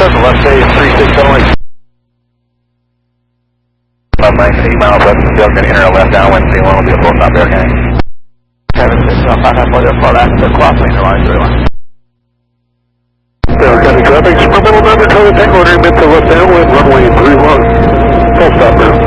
left say 36 about 98 miles west of the field, going to enter a left downwind, C1 will be a full stop there, okay? 76, I'll find out for the far left, the crossing the line, 3 line. County traffic, experimental number, total tank ordering mid to left downwind, runway 31, full stop there.